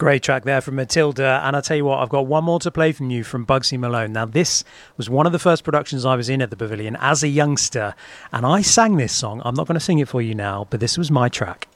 Great track there from Matilda. And I'll tell you what, I've got one more to play from you from Bugsy Malone. Now, this was one of the first productions I was in at the Pavilion as a youngster. And I sang this song. I'm not going to sing it for you now, but this was my track.